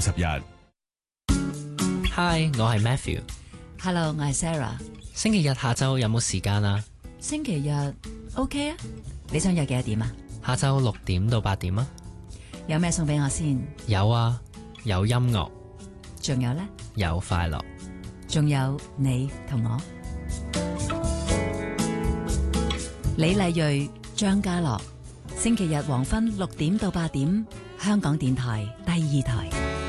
日。 Hi， 我係 Matthew。Hello， 我係 Sarah。 星期日下晝有冇時間啊？ 星期日 OK 啊，你想約幾多點啊？ 下晝6點到8點啊。 有咩送俾我先？ 有啊，有音樂， 仲有呢？ 有快樂， 仲有你同我。李麗蕊、張家樂，星期日黃昏6點到8點，香港電台第2台。